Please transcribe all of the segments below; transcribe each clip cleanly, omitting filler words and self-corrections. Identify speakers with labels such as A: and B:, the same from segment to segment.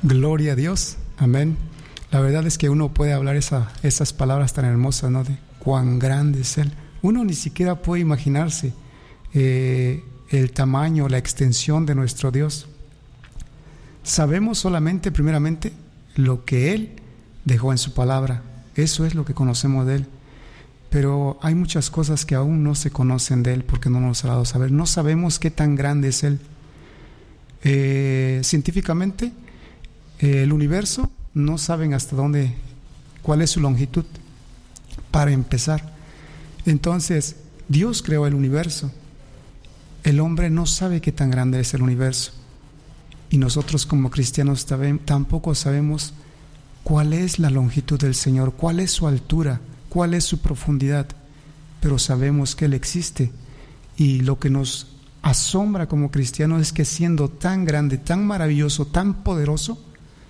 A: Gloria a Dios, amén. La verdad es que uno puede hablar esas palabras tan hermosas, ¿no? De cuán grande es Él. Uno ni siquiera puede imaginarse el tamaño, la extensión de nuestro Dios. Sabemos solamente, primeramente, lo que Él dejó en su palabra. Eso es lo que conocemos de Él. Pero hay muchas cosas que aún no se conocen de Él porque no nos ha dado a saber. No sabemos qué tan grande es Él. Científicamente, el universo no saben hasta dónde, cuál es su longitud, para empezar. Entonces, Dios creó el universo. El hombre no sabe qué tan grande es el universo. Y nosotros como cristianos tampoco sabemos cuál es la longitud del Señor, cuál es su altura, cuál es su profundidad. Pero sabemos que Él existe. Y lo que nos asombra como cristianos es que siendo tan grande, tan maravilloso, tan poderoso,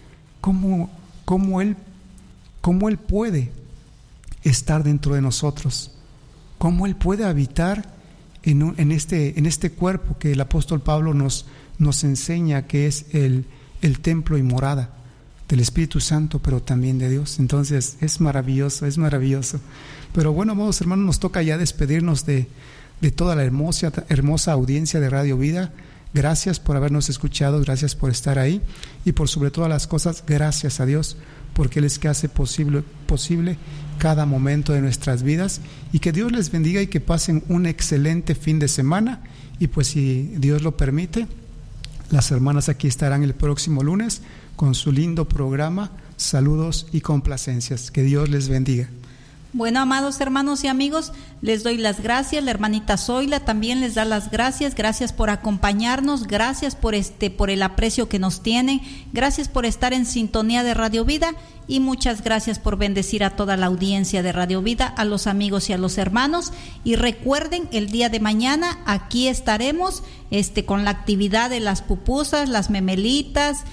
A: ¿Cómo Él puede estar dentro de nosotros? ¿Cómo Él puede habitar en este cuerpo que el apóstol Pablo nos enseña que es el templo y morada del Espíritu Santo, pero también de Dios? Entonces es maravilloso, es maravilloso. Pero bueno, amados hermanos, nos toca ya despedirnos de toda la hermosa audiencia de Radio Vida. Gracias por habernos escuchado, gracias por estar ahí y por sobre todas las cosas, gracias a Dios, porque Él es que hace posible cada momento de nuestras vidas, y que Dios les bendiga y que pasen un excelente fin de semana. Y pues si Dios lo permite, las hermanas aquí estarán el próximo lunes con su lindo programa, saludos y complacencias. Que Dios les bendiga.
B: Bueno, amados hermanos y amigos, les doy las gracias. La hermanita Zoila también les da las gracias. Gracias por acompañarnos, gracias por el aprecio que nos tienen, gracias por estar en sintonía de Radio Vida, y muchas gracias por bendecir a toda la audiencia de Radio Vida, a los amigos y a los hermanos. Y recuerden, el día de mañana aquí estaremos con la actividad de las pupusas, las memelitas,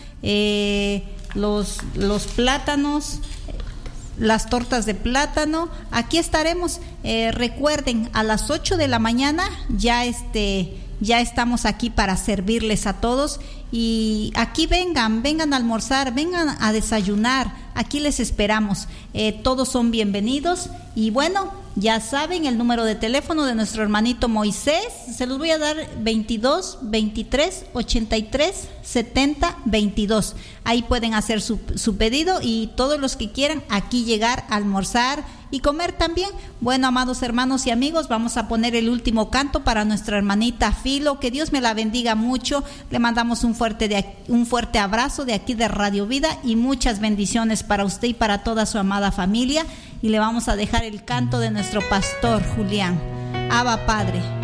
B: los plátanos, las tortas de plátano. Aquí estaremos. Recuerden, a las 8 de la mañana ya estamos aquí para servirles a todos. Y aquí vengan a almorzar, vengan a desayunar. Aquí les esperamos. Todos son bienvenidos. Y bueno, ya saben el número de teléfono de nuestro hermanito Moisés. Se los voy a dar: 22 23 83 70 22. Ahí pueden hacer su pedido, y todos los que quieran aquí llegar a almorzar y comer también. Bueno, amados hermanos y amigos, vamos a poner el último canto para nuestra hermanita Filo. Que Dios me la bendiga mucho. Le mandamos un fuerte abrazo de aquí de Radio Vida, y muchas bendiciones para usted y para toda su amada familia. Y le vamos a dejar el canto de nuestro pastor Julián. Abba Padre.